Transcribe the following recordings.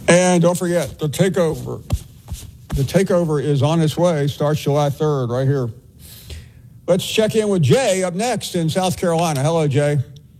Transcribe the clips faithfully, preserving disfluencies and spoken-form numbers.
And don't forget, the takeover. The takeover is on its way. Starts July third right here. Let's check in with Jay up next in South Carolina. Hello, Jay.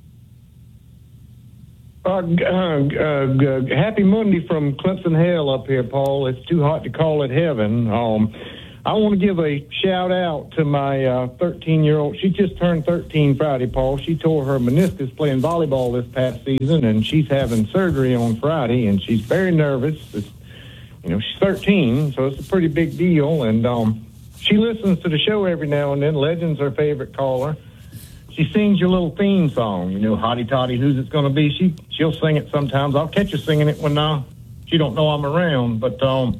Uh, uh, uh, happy Monday from Clemson Hell up here, Paul. It's too hot to call it heaven. Um, I want to give a shout out to my uh, thirteen-year-old. She just turned thirteen Friday, Paul. She tore her meniscus playing volleyball this past season, and she's having surgery on Friday, and she's very nervous. It's, you know, she's thirteen, so it's a pretty big deal, and um, she listens to the show every now and then. Legend's her favorite caller. She sings your little theme song, you know, Hotty Toddy, who's it going to be? She, she'll sing it sometimes. I'll catch her singing it when uh, she don't know I'm around. But um,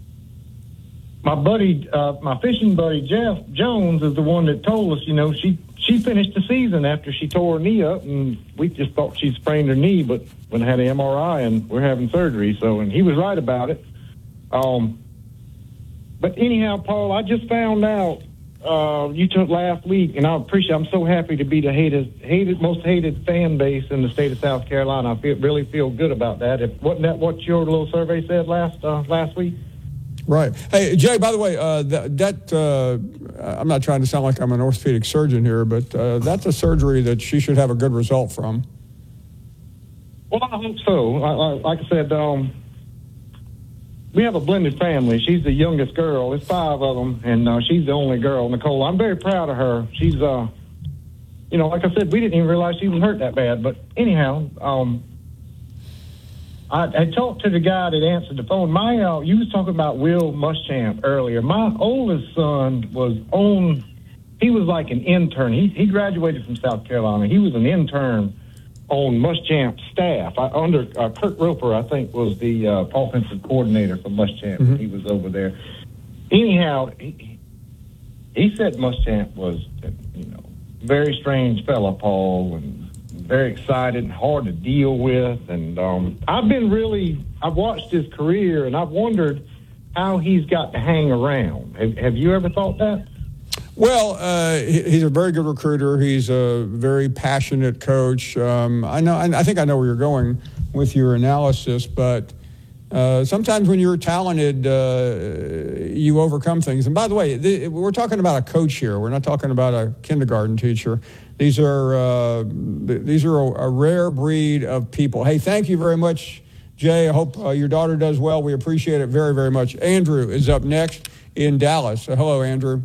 my buddy, uh, my fishing buddy, Jeff Jones, is the one that told us, you know, she, she finished the season after she tore her knee up, and we just thought she sprained her knee, but when I had an M R I, and we're having surgery. So, and he was right about it. Um, but anyhow, Paul, I just found out, Uh, you took last week, and I appreciate. I'm so happy to be the hated, hated, most hated fan base in the state of South Carolina. I feel really feel good about that. If wasn't that what your little survey said last uh, last week? Right. Hey, Jay. By the way, uh, that, that uh, I'm not trying to sound like I'm an orthopedic surgeon here, but uh, that's a surgery that she should have a good result from. Well, I hope so. I, I, like I said, um, we have a blended family. She's the youngest girl. There's five of them, and uh, she's the only girl, Nicole. I'm very proud of her. She's, uh, you know, like I said, we didn't even realize she was hurt that bad. But anyhow, um, I, I talked to the guy that answered the phone. My, uh, you was talking about Will Muschamp earlier. My oldest son was on. He was like an intern. He he graduated from South Carolina. He was an intern on Muschamp's staff. I, under uh, Kurt Roper, I think, was the uh, offensive coordinator for Muschamp. Mm-hmm. He was over there. Anyhow, he, he said Muschamp was, you know, very strange fella, Paul, and very excited and hard to deal with. And um, I've been really, I've watched his career, and I've wondered how he's got to hang around. Have, have you ever thought that? Well, uh, he's a very good recruiter. He's a very passionate coach. Um, I know. I think I know where you're going with your analysis, but uh, sometimes when you're talented, uh, you overcome things. And by the way, the, we're talking about a coach here. We're not talking about a kindergarten teacher. These are uh, these are a, a rare breed of people. Hey, thank you very much, Jay. I hope uh, your daughter does well. We appreciate it very, very much. Andrew is up next in Dallas. Uh, hello, Andrew.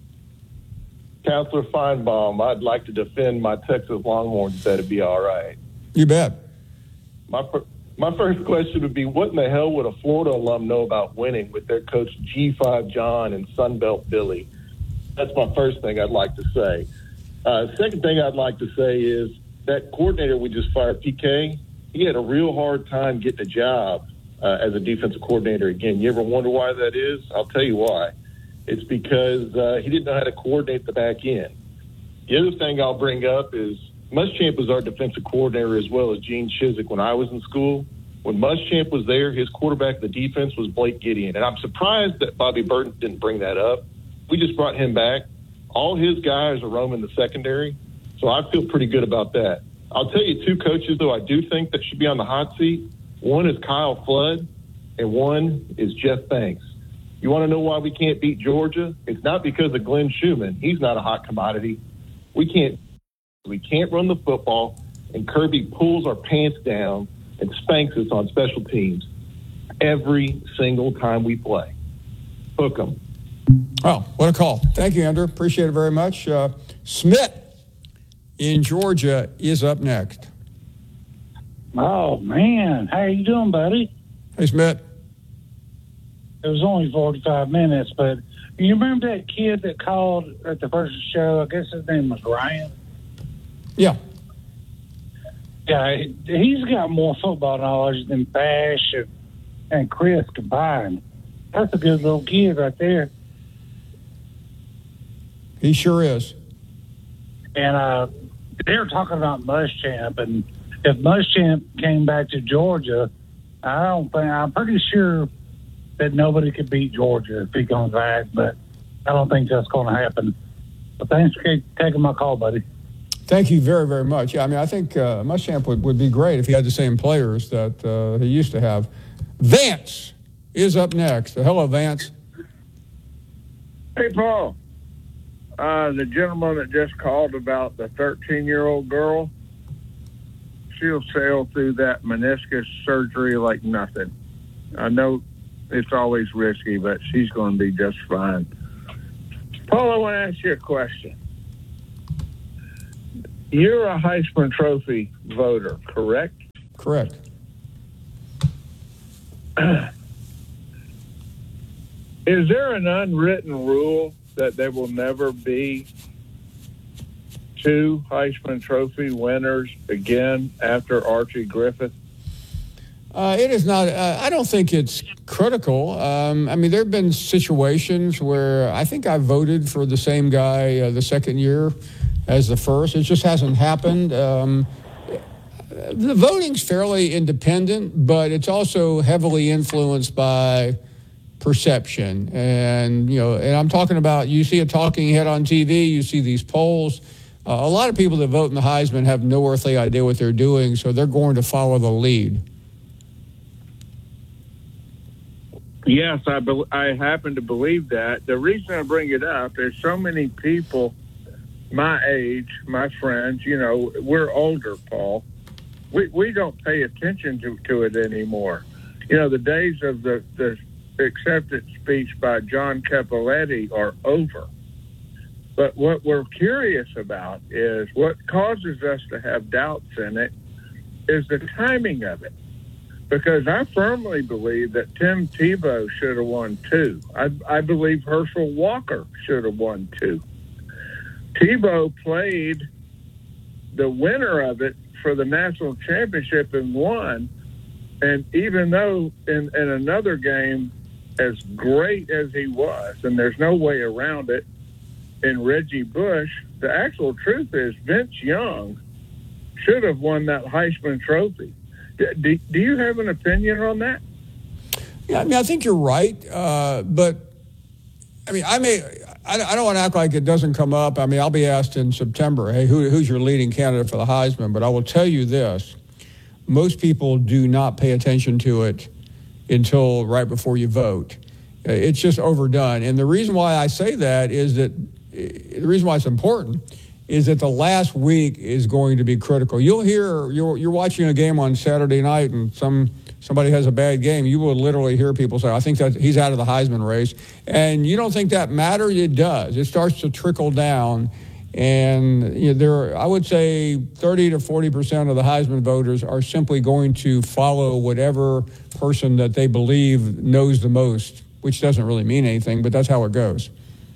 Counselor Feinbaum, I'd like to defend my Texas Longhorns. That'd be all right. You bet. My fir- my first question would be, what in the hell would a Florida alum know about winning with their coach G five John and Sunbelt Billy? That's my first thing I'd like to say. Uh, second thing I'd like to say is that coordinator we just fired, P K, he had a real hard time getting a job uh, as a defensive coordinator again. You ever wonder why that is? I'll tell you why. It's because uh, he didn't know how to coordinate the back end. The other thing I'll bring up is Muschamp was our defensive coordinator as well as Gene Chizik when I was in school. When Muschamp was there, his quarterback of the defense was Blake Gideon. And I'm surprised that Bobby Burton didn't bring that up. We just brought him back. All his guys are roaming the secondary, so I feel pretty good about that. I'll tell you two coaches, though, I do think that should be on the hot seat. One is Kyle Flood, and one is Jeff Banks. You want to know why we can't beat Georgia? It's not because of Glenn Schumann. He's not a hot commodity. We can't we can't run the football, and Kirby pulls our pants down and spanks us on special teams every single time we play. Hook 'em. Oh, what a call. Thank you, Andrew. Appreciate it very much. Uh, Smith in Georgia is up next. Oh, man. How you doing, buddy? Hey, Smith. It was only forty-five minutes, but you remember that kid that called at the first show? I guess his name was Ryan. Yeah. Yeah, he's got more football knowledge than Bash and, and Chris combined. That's a good little kid right there. He sure is. And uh, they were talking about Muschamp, and if Muschamp came back to Georgia, I don't think, I'm pretty sure that nobody could beat Georgia if he comes back, but I don't think that's going to happen. But thanks for taking my call, buddy. Thank you very, very much. Yeah, I mean, I think uh, Muschamp would, would be great if he had the same players that uh, he used to have. Vance is up next. So, hello, Vance. Hey, Paul. Uh, the gentleman that just called about the thirteen-year-old girl, she'll sail through that meniscus surgery like nothing. I know it's always risky, but she's going to be just fine. Paul, I want to ask you a question. You're a Heisman Trophy voter, correct? Correct. Is there an unwritten rule that there will never be two Heisman Trophy winners again after Archie Griffith? Uh, it is not. Uh, I don't think it's critical. Um, I mean, there have been situations where I think I voted for the same guy uh, the second year as the first. It just hasn't happened. Um, the voting's fairly independent, but it's also heavily influenced by perception. And, you know, and I'm talking about, you see a talking head on T V, you see these polls. Uh, a lot of people that vote in the Heisman have no earthly idea what they're doing, so they're going to follow the lead. Yes, I, be- I happen to believe that. The reason I bring it up is so many people my age, my friends, you know, we're older, Paul. We we don't pay attention to, to it anymore. You know, the days of the, the acceptance speech by John Cappelletti are over. But what we're curious about is what causes us to have doubts in it is the timing of it. Because I firmly believe that Tim Tebow should have won two. I, I believe Herschel Walker should have won two. Tebow played the winner of it for the national championship and won. And even though in, in another game, as great as he was, and there's no way around it, in Reggie Bush, the actual truth is Vince Young should have won that Heisman Trophy. Do, do you have an opinion on that? Yeah, I mean, I think you're right. Uh, but, I mean, I may, I, I don't want to act like it doesn't come up. I mean, I'll be asked in September, hey, who, who's your leading candidate for the Heisman? But I will tell you this. Most people do not pay attention to it until right before you vote. It's just overdone. And the reason why I say that is that the reason why it's important is that the last week is going to be critical. You'll hear, you're, you're watching a game on Saturday night and some somebody has a bad game, you will literally hear people say, I think that he's out of the Heisman race. And you don't think that matters? It does. It starts to trickle down. And you know, there, I would say thirty to forty percent of the Heisman voters are simply going to follow whatever person that they believe knows the most, which doesn't really mean anything, but that's how it goes.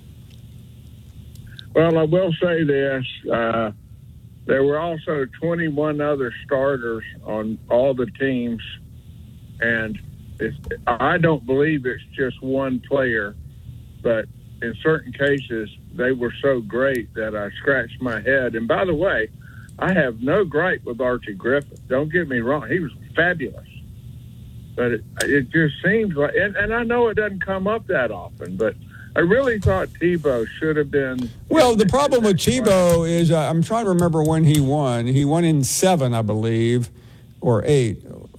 Well, I will say this. Uh, there were also twenty-one other starters on all the teams, and it's, I don't believe it's just one player, but in certain cases, they were so great that I scratched my head. And by the way, I have no gripe with Archie Griffith. Don't get me wrong. He was fabulous. But it, it just seems like, and, and I know it doesn't come up that often, but I really thought Tebow should have been. Well, the problem with Tebow is uh, I'm trying to remember when he won. He won in seven, I believe, or eight.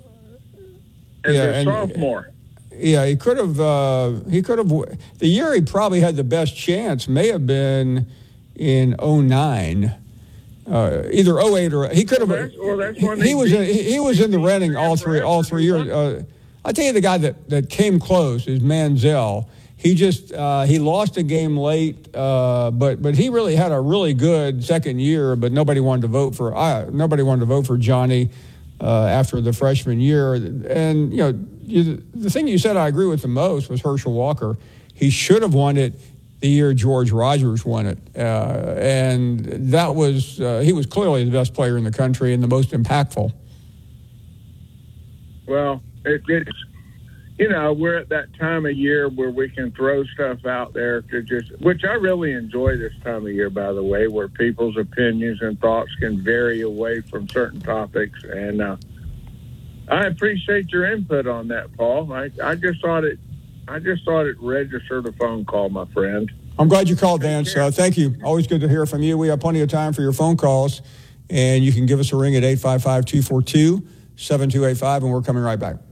As yeah, a and, sophomore. Yeah, he could have. Uh, he could have. The year he probably had the best chance may have been in oh nine. Uh, either oh eight or he could have. Well, that's, well, that's when he, he was. In, he, he was in the running all three all three years. Uh, I tell you, the guy that, that came close is Manziel. He just uh, he lost a game late, uh, but but he really had a really good second year. But nobody wanted to vote for. Uh, nobody wanted to vote for Johnny uh, after the freshman year. And you know, you, the thing you said I agree with the most was Herschel Walker. He should have won it the year George Rogers won it, uh, and that was uh, he was clearly the best player in the country and the most impactful. Well, it, it's you know we're at that time of year where we can throw stuff out there to just, which I really enjoy this time of year, by the way, where people's opinions and thoughts can vary away from certain topics, and uh, I appreciate your input on that, Paul. I, I just thought it. I just thought it registered a phone call, my friend. I'm glad you called, Dan. So thank you. Always good to hear from you. We have plenty of time for your phone calls, and you can give us a ring at eight five five, two four two, seven two eight five, and we're coming right back.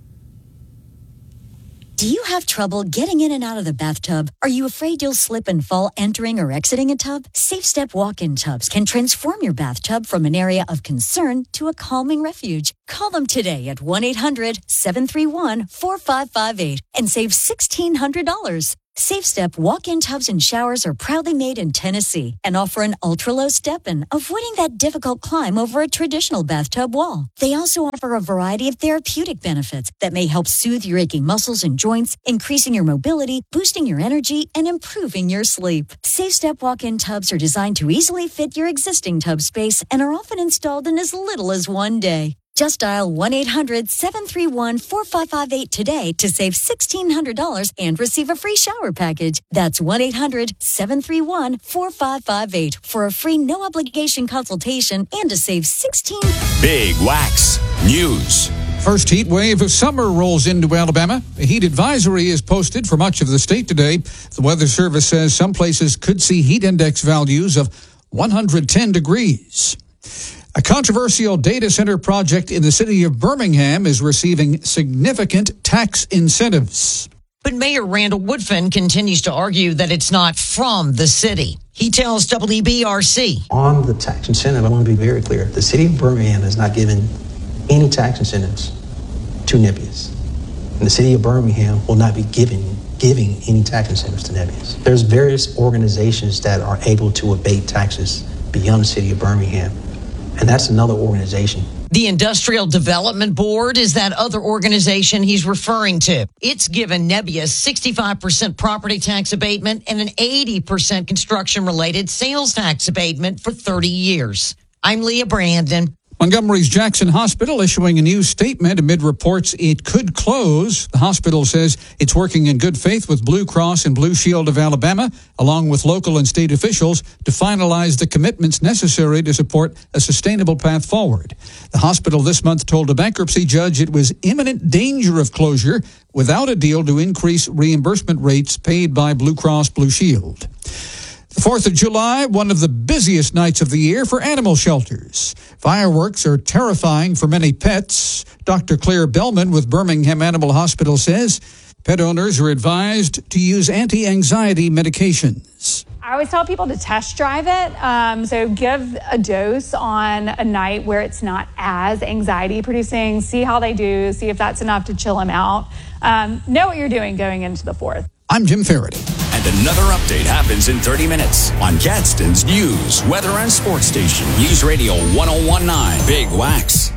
Do you have trouble getting in and out of the bathtub? Are you afraid you'll slip and fall entering or exiting a tub? SafeStep walk-in tubs can transform your bathtub from an area of concern to a calming refuge. Call them today at one eight hundred, seven three one, four five five eight and save sixteen hundred dollars. SafeStep walk-in tubs and showers are proudly made in Tennessee and offer an ultra-low step-in, avoiding that difficult climb over a traditional bathtub wall. They also offer a variety of therapeutic benefits that may help soothe your aching muscles and joints, increasing your mobility, boosting your energy, and improving your sleep. SafeStep walk-in tubs are designed to easily fit your existing tub space and are often installed in as little as one day. Just dial one eight hundred, seven three one, four five five eight today to save sixteen hundred dollars and receive a free shower package. That's one eight hundred, seven three one, four five five eight for a free no-obligation consultation and to save sixteen dollars. Big Wax News. First heat wave of summer rolls into Alabama. A heat advisory is posted for much of the state today. The Weather Service says some places could see heat index values of one hundred ten degrees. A controversial data center project in the city of Birmingham is receiving significant tax incentives. But Mayor Randall Woodfin continues to argue that it's not from the city. He tells W B R C. On the tax incentive, I want to be very clear. The city of Birmingham has not given any tax incentives to Nebius. And the city of Birmingham will not be giving, giving any tax incentives to Nebius. There's various organizations that are able to abate taxes beyond the city of Birmingham. And that's another organization. The Industrial Development Board is that other organization he's referring to. It's given Nebius sixty-five percent property tax abatement and an eighty percent construction-related sales tax abatement for thirty years. I'm Leah Brandon. Montgomery's Jackson Hospital issuing a new statement amid reports it could close. The hospital says it's working in good faith with Blue Cross and Blue Shield of Alabama, along with local and state officials, to finalize the commitments necessary to support a sustainable path forward. The hospital this month told a bankruptcy judge it was imminent danger of closure without a deal to increase reimbursement rates paid by Blue Cross Blue Shield. The fourth of July, one of the busiest nights of the year for animal shelters. Fireworks are terrifying for many pets. Doctor Claire Bellman with Birmingham Animal Hospital says pet owners are advised to use anti-anxiety medications. I always tell people to test drive it. Um, so give a dose on a night where it's not as anxiety producing. See how they do. See if that's enough to chill them out. Um, know what you're doing going into the fourth. I'm Jim Faraday. And another update happens in thirty minutes on Gadsden's news, weather, and sports station. News Radio one oh one point nine Big Wax.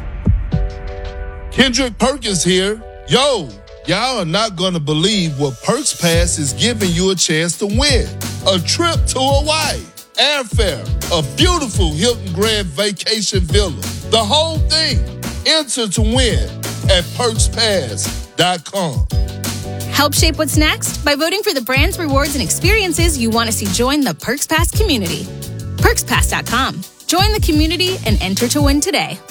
Kendrick Perkins here. Yo, y'all are not going to believe what Perks Pass is giving you a chance to win. A trip to Hawaii, airfare, a beautiful Hilton Grand Vacation Villa. The whole thing. Enter to win at perks pass dot com. Help shape what's next by voting for the brands, rewards, and experiences you want to see join the Perks Pass community. perks pass dot com. Join the community and enter to win today.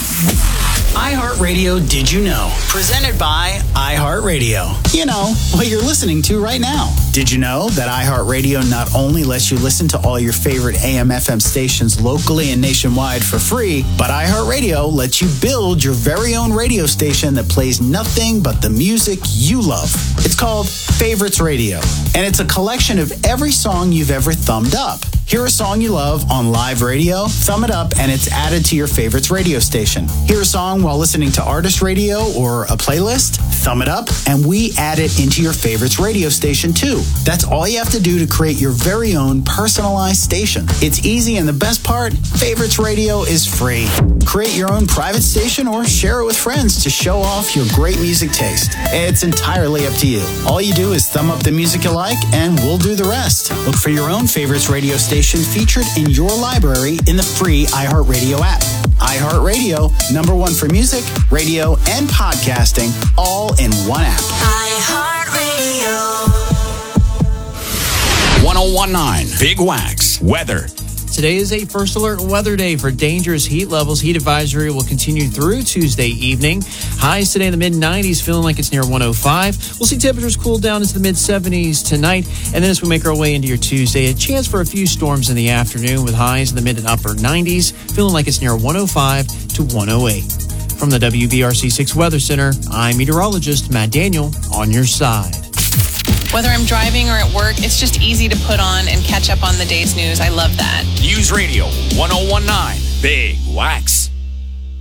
iHeartRadio Did You Know? Presented by iHeartRadio. You know, what you're listening to right now. Did you know that iHeartRadio not only lets you listen to all your favorite A M F M stations locally and nationwide for free, but iHeartRadio lets you build your very own radio station that plays nothing but the music you love. It's called Favorites Radio, and it's a collection of every song you've ever thumbed up. Hear a song you love on live radio, thumb it up, and it's added to your favorites radio station. Hear a song while listening to artist radio or a playlist, thumb it up, and we add it into your favorites radio station too. That's all you have to do to create your very own personalized station. It's easy, and the best part, Favorites Radio is free. Create your own private station or share it with friends to show off your great music taste. It's entirely up to you. All you do is thumb up the music you like, and we'll do the rest. Look for your own favorites radio station featured in your library in the free iHeartRadio app. iHeartRadio, number one for music, radio, and podcasting, all in one app. iHeartRadio. one oh one point nine Big Wax. Weather. Today is a first alert weather day for dangerous heat levels. Heat advisory will continue through Tuesday evening. Highs today in the mid nineties, feeling like it's near one oh five. We'll see temperatures cool down into the mid seventies tonight. And then as we make our way into your Tuesday, a chance for a few storms in the afternoon with highs in the mid and upper nineties, feeling like it's near one oh five to one oh eight. From the W B R C six Weather Center, I'm meteorologist Matt Daniel on your side. Whether I'm driving or at work, it's just easy to put on and catch up on the day's news. I love that. News Radio one oh one nine Big Wax.